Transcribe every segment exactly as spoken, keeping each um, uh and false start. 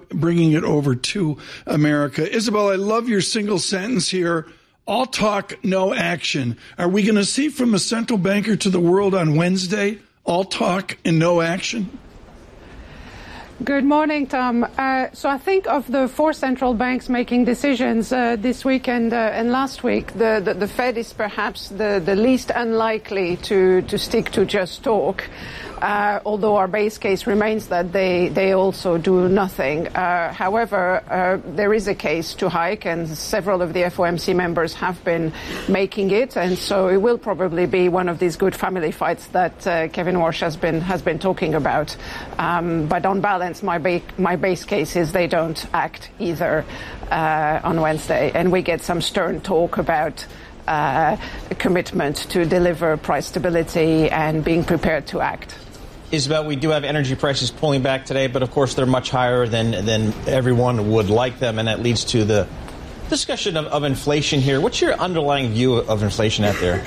bringing it over to America. Isabel, I love your single sentence here. All talk, no action. Are we going to see from a central banker to the world on Wednesday, all talk and no action? Good morning, Tom. Uh, so I think of the four central banks making decisions uh, this week and, uh, and last week, the, the, the Fed is perhaps the, the least unlikely to, to stick to just talk. Uh, although our base case remains that they, they also do nothing. Uh, however, uh, there is a case to hike, and several of the F O M C members have been making it, and so it will probably be one of these good family fights that uh, Kevin Warsh has been has been talking about. Um, but on balance, my, ba- my base case is they don't act either uh, on Wednesday, and we get some stern talk about uh, a commitment to deliver price stability and being prepared to act. Isabel, we do have energy prices pulling back today, but of course they're much higher than than everyone would like them, and that leads to the discussion of, of inflation here. What's your underlying view of inflation out there?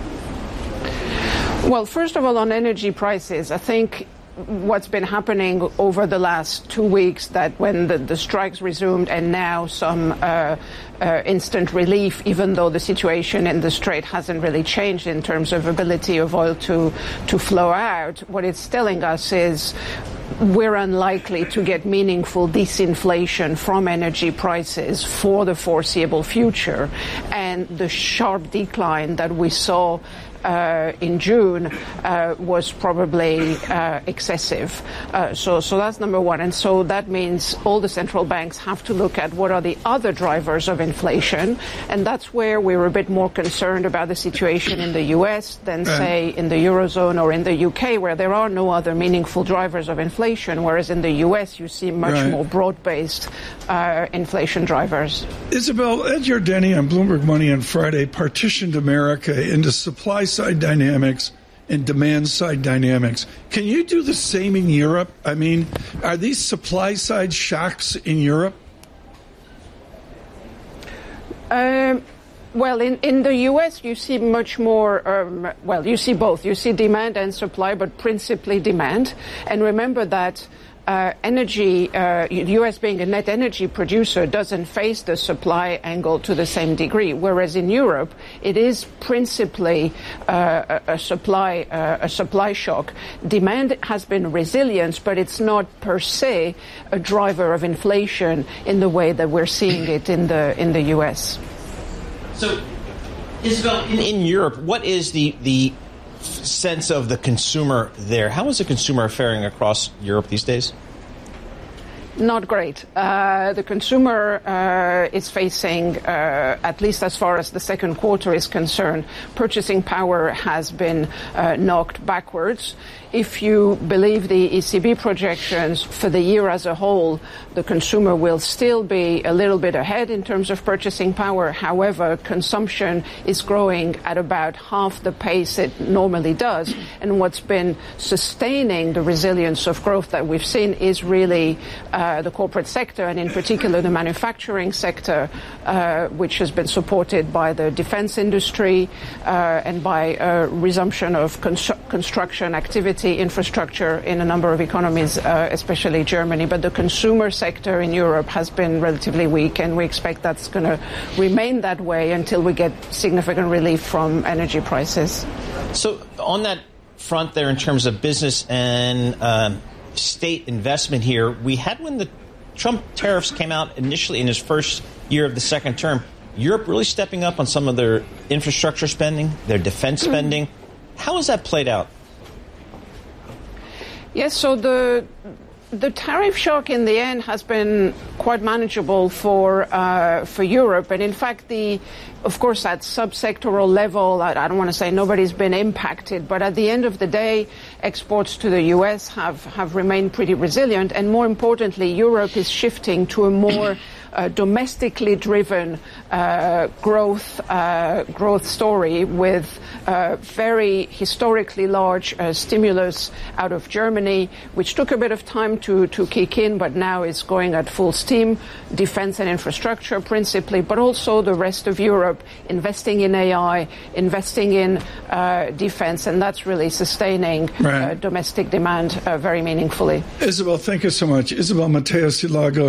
Well, first of all, on energy prices, I think what's been happening over the last two weeks, that when the, the strikes resumed and now some uh, uh, instant relief, even though the situation in the Strait hasn't really changed in terms of ability of oil to, to flow out, what it's telling us is we're unlikely to get meaningful disinflation from energy prices for the foreseeable future. And the sharp decline that we saw Uh, in June uh, was probably uh, excessive. Uh, so, so that's number one. And so that means all the central banks have to look at what are the other drivers of inflation. And that's where we're a bit more concerned about the situation in the U S than, say, in the Eurozone or in the U K, where there are no other meaningful drivers of inflation, whereas in the U S you see much right. more broad-based uh, inflation drivers. Isabel, Ed Yardeni on Bloomberg Money on Friday partitioned America into supply side dynamics and demand side dynamics. Can you do the same in Europe? I mean, are these supply side shocks in Europe? Um, well, in, in the U S, you see much more, um, well, you see both. You see demand and supply, but principally demand. And remember that Uh, energy, uh, U S being a net energy producer, doesn't face the supply angle to the same degree, whereas in Europe it is principally uh, a, a supply uh, a supply shock. Demand has been resilient, but it's not per se a driver of inflation in the way that we're seeing it in the in the U S. So, Isabel, in, in Europe, what is the the sense of the consumer there? How is the consumer faring across Europe these days? Not great. Uh, the consumer uh, is facing, uh, at least as far as the second quarter is concerned, purchasing power has been uh, knocked backwards. If you believe the E C B projections for the year as a whole, the consumer will still be a little bit ahead in terms of purchasing power. However, consumption is growing at about half the pace it normally does. And what's been sustaining the resilience of growth that we've seen is really uh, the corporate sector, and in particular the manufacturing sector, uh, which has been supported by the defense industry uh, and by uh, resumption of constru- construction activity, infrastructure in a number of economies, uh, especially Germany. But the consumer sector in Europe has been relatively weak, and we expect that's going to remain that way until we get significant relief from energy prices. So on that front there, in terms of business and um, state investment here, we had when the Trump tariffs came out initially in his first year of the second term, Europe really stepping up on some of their infrastructure spending, their defense spending. How has that played out? Yes, so the the tariff shock in the end has been quite manageable for uh, for Europe, and in fact, the of course at subsectoral level, I, I don't want to say nobody's been impacted, but at the end of the day, exports to the U S have have remained pretty resilient, and more importantly, Europe is shifting to a more Uh, domestically driven uh, growth uh, growth story with uh, very historically large uh, stimulus out of Germany, which took a bit of time to, to kick in, but now is going at full steam. Defense and infrastructure principally, but also the rest of Europe investing in A I, investing in uh, defense, and that's really sustaining right. uh, domestic demand uh, very meaningfully. Isabel, thank you so much. Isabel Matias-Silagos.